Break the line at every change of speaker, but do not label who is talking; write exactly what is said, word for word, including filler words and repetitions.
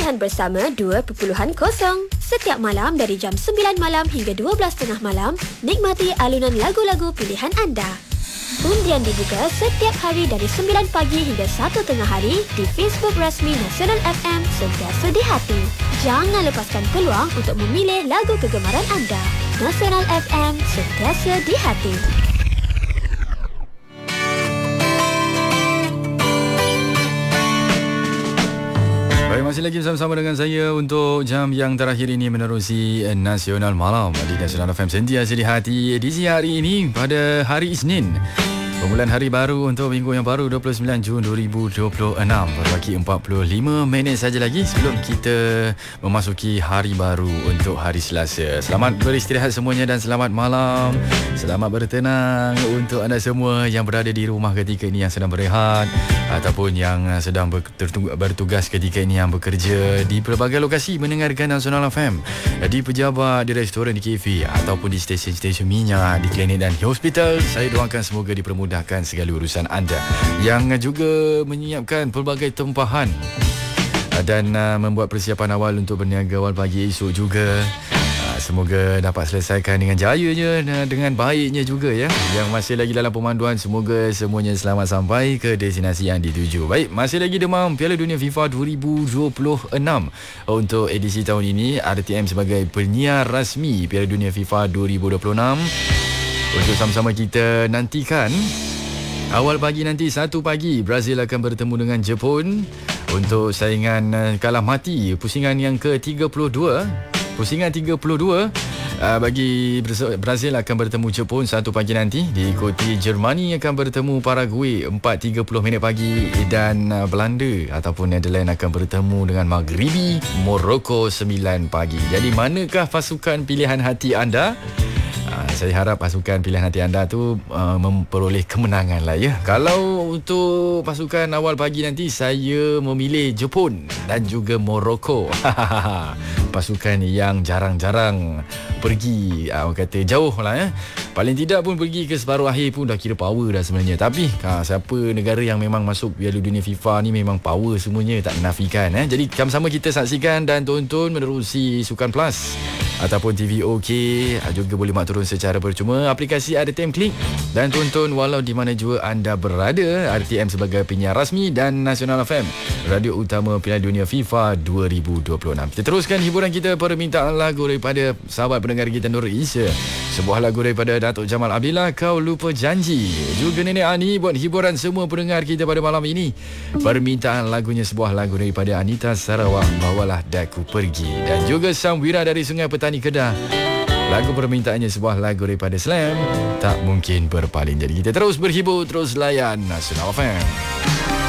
pilihan bersama dua titik kosong. Setiap malam dari jam sembilan malam hingga dua belas tiga puluh malam, nikmati alunan lagu-lagu pilihan anda. Undian dibuka setiap hari dari sembilan pagi hingga satu tengah hari di Facebook rasmi Nasional F M, sentiasa di hati. Jangan lepaskan peluang untuk memilih lagu kegemaran anda. Nasional F M, sentiasa di hati.
Baik, masih lagi bersama-sama dengan saya untuk jam yang terakhir ini menerusi Nasional Malam di Nasional F M, sentiasa di hati. Edisi hari ini pada hari Isnin, permulaan hari baru untuk minggu yang baru, dua puluh sembilan Jun dua ribu dua puluh enam. Berbagi empat puluh lima minit saja lagi sebelum kita memasuki hari baru untuk hari Selasa. Selamat beristirahat semuanya dan selamat malam. Selamat bertenang untuk anda semua yang berada di rumah ketika ini, yang sedang berehat ataupun yang sedang bertugas ketika ini, yang bekerja di pelbagai lokasi mendengarkan Nasional F M, di pejabat, di restoran, di kafe ataupun di stesen-stesen minyak, di klinik dan di hospital. Saya doakan semoga dipermudahkan segala urusan anda, yang juga menyiapkan pelbagai tempahan dan uh, membuat persiapan awal untuk berniaga awal pagi esok juga. Semoga dapat selesaikan dengan jayanya, dengan baiknya juga ya. Yang masih lagi dalam pemanduan, semoga semuanya selamat sampai ke destinasi yang dituju. Baik, masih lagi demam Piala Dunia FIFA dua ribu dua puluh enam. Untuk edisi tahun ini, R T M sebagai penyiar rasmi Piala Dunia FIFA dua ribu dua puluh enam. Untuk sama-sama kita nantikan, awal pagi nanti satu pagi Brazil akan bertemu dengan Jepun untuk saingan kalah mati pusingan yang ke tiga puluh dua. Pusingan tiga puluh dua uh, bagi Brazil akan bertemu Jepun satu pagi nanti. Diikuti Germany akan bertemu Paraguay empat tiga puluh minit pagi, dan uh, Belanda ataupun Netherlands akan bertemu dengan Maghribi Morocco sembilan pagi. Jadi manakah pasukan pilihan hati anda? Uh, saya harap pasukan pilihan hati anda tu uh, memperoleh kemenangan lah ya. Kalau untuk pasukan awal pagi nanti, saya memilih Jepun dan juga Morocco. Pasukan yang jarang-jarang pergi, uh, orang kata jauh lah ya. Paling tidak pun pergi ke separuh akhir pun dah kira power dah sebenarnya. Tapi uh, siapa negara yang memang masuk Piala Dunia FIFA ni memang power semuanya, tak menafikan eh. Jadi sama-sama kita saksikan dan tonton menerusi Sukan Plus ataupun T V OK. Juga boleh mak turun secara percuma aplikasi R T M Klik dan tonton walau di mana jua anda berada. R T M sebagai penyiar rasmi dan Nasional F M, radio utama Piala Dunia FIFA dua ribu dua puluh enam. Kita teruskan hiburan kita, permintaan lagu daripada sahabat pendengar kita Nur Isya. Sebuah lagu daripada Datuk Jamal Abdillah, Kau Lupa Janji. Juga Nenek Ani buat hiburan semua pendengar kita pada malam ini. Permintaan lagunya sebuah lagu daripada Anita Sarawak, Bawalah Daku Pergi. Dan juga Samwira dari Sungai Petani Kedah, lagu permintaannya sebuah lagu daripada Slam, Tak Mungkin Berpaling. Jadi kita terus berhibur, terus layan Nasional F M.